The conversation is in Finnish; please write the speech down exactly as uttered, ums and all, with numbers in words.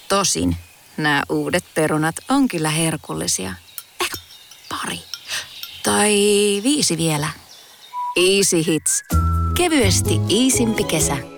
Tosin nämä uudet perunat on kyllä herkullisia. Ehkä pari. Tai viisi vielä. Easy Hits. Kevyesti iisimpi kesä.